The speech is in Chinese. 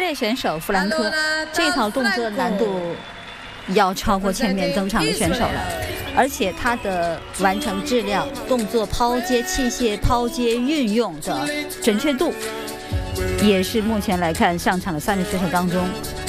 位选手弗兰科，这套动作难度要超过前面登场的选手了，而且他的完成质量、动作抛接器械抛接运用的准确度，也是目前来看上场的3名选手当中